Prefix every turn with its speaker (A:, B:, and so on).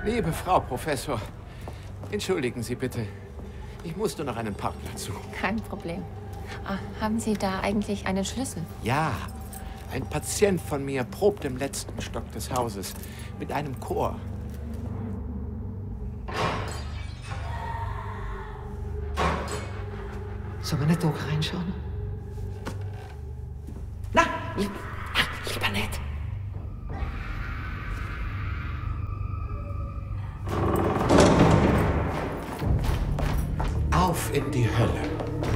A: Liebe Frau Professor, entschuldigen Sie bitte. Ich musste noch einen Parkplatz suchen.
B: Kein Problem. Ah, haben Sie da eigentlich einen Schlüssel?
A: Ja, ein Patient von mir probt im letzten Stock des Hauses mit einem Chor.
C: Sollen wir nicht auch reinschauen? Na,